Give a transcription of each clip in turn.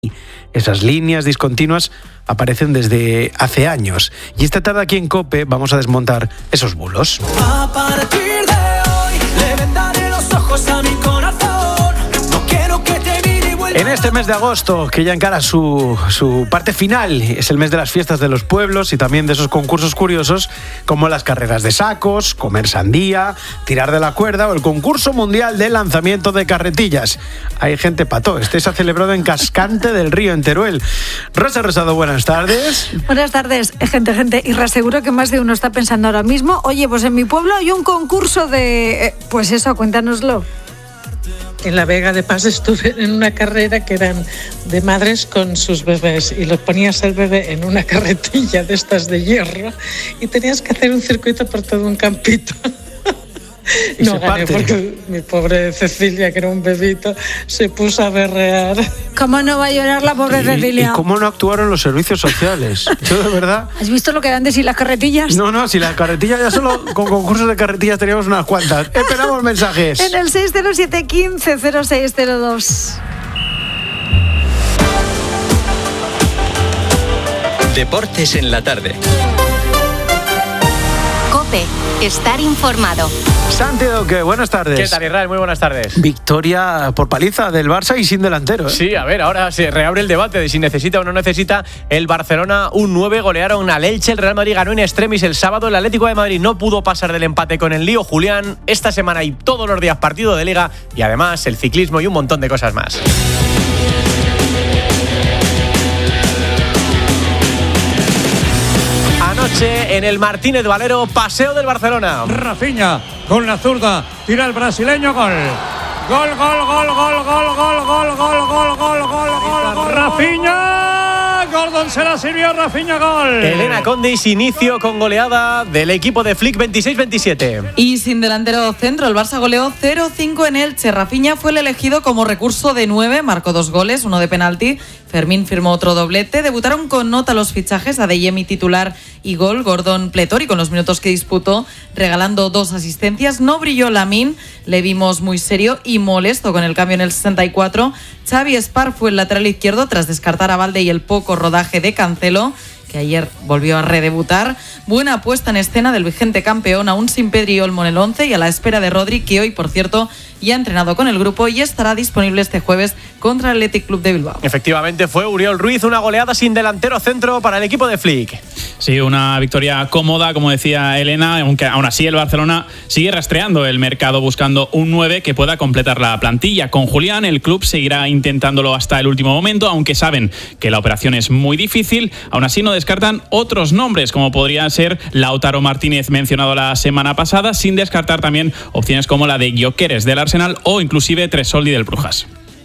Esas líneas discontinuas aparecen desde hace años. Y esta tarde aquí en COPE vamos a desmontar esos bulos. A partir de hoy le vendaré los ojos a mi corazón. No quiero que te mire y vuelva. En este mes de agosto, que ya encara su parte final, es el mes de las fiestas de los pueblos y también de esos concursos curiosos como las carreras de sacos, comer sandía, tirar de la cuerda o el concurso mundial de lanzamiento de carretillas. Hay gente pató. Este se ha celebrado en Cascante del Río, en Teruel. Rosa Rosado, buenas tardes. Buenas tardes, gente. Y reaseguro que más de uno está pensando ahora mismo, oye, pues en mi pueblo hay un concurso de... Pues eso, cuéntanoslo. En la Vega de Paz estuve en una carrera que eran de madres con sus bebés y los ponías el bebé en una carretilla de estas de hierro y tenías que hacer un circuito por todo un campito. No gané porque mi pobre Cecilia, que era un bebito, se puso a berrear. ¿Cómo no va a llorar la pobre Cecilia? ¿Y cómo no actuaron los servicios sociales? Yo de verdad... ¿Has visto lo que dan de si las carretillas? No, si las carretillas ya solo con concursos de carretillas teníamos unas cuantas. Esperamos mensajes. En el 607 15 0602. Deportes en la tarde. COPE. Estar informado. Santi Duque, buenas tardes. ¿Qué tal, Israel? Muy buenas tardes. Victoria por paliza del Barça y sin delantero, ¿eh? Sí, a ver, ahora se reabre el debate de si necesita o no necesita el Barcelona un 9. Golearon al Elche, el Real Madrid ganó en extremis el sábado, el Atlético de Madrid no pudo pasar del empate con el lío Julián. Esta semana hay todos los días partido de Liga y además el ciclismo y un montón de cosas más. Anoche en el Martínez Valero, paseo del Barcelona. Rafinha con la zurda, tira el brasileño, gol. Gol. Rafinha, Gordon se la sirvió, Rafinha, gol. Elena Condis, inicio con goleada del equipo de Flick 26-27. Y sin delantero centro, el Barça goleó 0-5 en Elche. Rafinha fue el elegido como recurso de 9, marcó 2 goles, 1 de penalti. Fermín firmó otro doblete. Debutaron con nota los fichajes, Adeyemi titular y gol, Gordon pletórico en los minutos que disputó, regalando 2 asistencias. No brilló Lamine, le vimos muy serio y molesto con el cambio en el 64. Xavi Espar fue el lateral izquierdo tras descartar a Valde y el poco rodaje de Cancelo, que ayer volvió a redebutar. Buena puesta en escena del vigente campeón, aún sin Pedri y Olmo en el 11 y a la espera de Rodri, que hoy, por cierto, ya ha entrenado con el grupo y estará disponible este jueves contra el Athletic Club de Bilbao. Efectivamente, fue Uriol Ruiz, una goleada sin delantero centro para el equipo de Flick. Sí, una victoria cómoda, como decía Elena, aunque aún así el Barcelona sigue rastreando el mercado buscando un 9 que pueda completar la plantilla. Con Julián, el club seguirá intentándolo hasta el último momento, aunque saben que la operación es muy difícil. Aún así no descartan otros nombres, como podría ser Lautaro Martínez, mencionado la semana pasada, sin descartar también opciones como la de Gyökeres del Arsenal o inclusive Tresoldi del Brujas.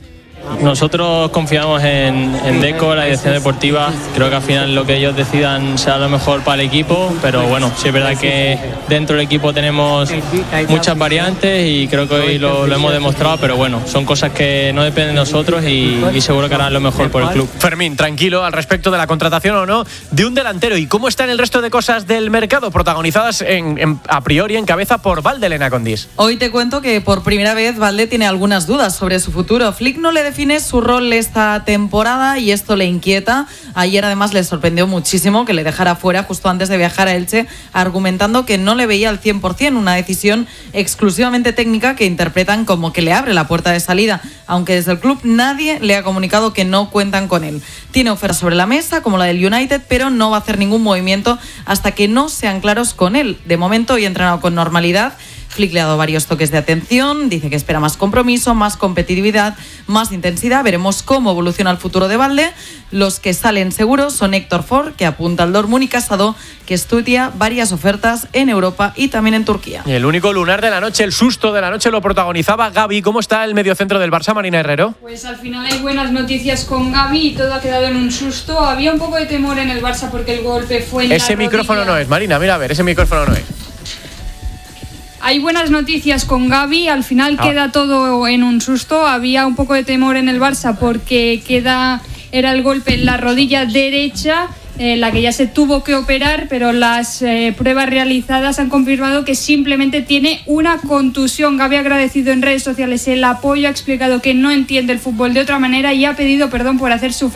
Nosotros confiamos en Deco, la dirección deportiva. Creo que al final lo que ellos decidan será lo mejor para el equipo, pero bueno, sí es verdad que dentro del equipo tenemos muchas variantes y creo que hoy lo hemos demostrado, pero bueno, son cosas que no dependen de nosotros y seguro que harán lo mejor por el club. Fermín, tranquilo al respecto de la contratación o no de un delantero. ¿Y cómo están el resto de cosas del mercado protagonizadas a priori en cabeza por Valde, Elena Condis? Hoy te cuento que por primera vez Valde tiene algunas dudas sobre su futuro. Flick no le define su rol esta temporada y esto le inquieta. Ayer además le sorprendió muchísimo que le dejara fuera justo antes de viajar a Elche, argumentando que no le veía al 100%, una decisión exclusivamente técnica que interpretan como que le abre la puerta de salida, aunque desde el club nadie le ha comunicado que no cuentan con él. Tiene ofertas sobre la mesa como la del United, pero no va a hacer ningún movimiento hasta que no sean claros con él. De momento hoy ha entrenado con normalidad. Flick le ha dado varios toques de atención, dice que espera más compromiso, más competitividad, más intensidad. Veremos cómo evoluciona el futuro de Valde. Los que salen seguros son Héctor Ford, que apunta al Dortmund, y Casado, que estudia varias ofertas en Europa y también en Turquía. Y el único lunar de la noche, el susto de la noche, lo protagonizaba Gavi. ¿Cómo está el mediocentro del Barça, Marina Herrero? Pues al final hay buenas noticias con Gavi y todo ha quedado en un susto. Había un poco de temor en el Barça porque el golpe fue en ese micrófono no es, Marina, mira a ver, ese micrófono no es. Hay buenas noticias con Gavi, al final queda todo en un susto. Había un poco de temor en el Barça porque era el golpe en la rodilla derecha la que ya se tuvo que operar, pero las pruebas realizadas han confirmado que simplemente tiene una contusión. Gavi ha agradecido en redes sociales el apoyo, ha explicado que no entiende el fútbol de otra manera y ha pedido perdón por hacer sufrir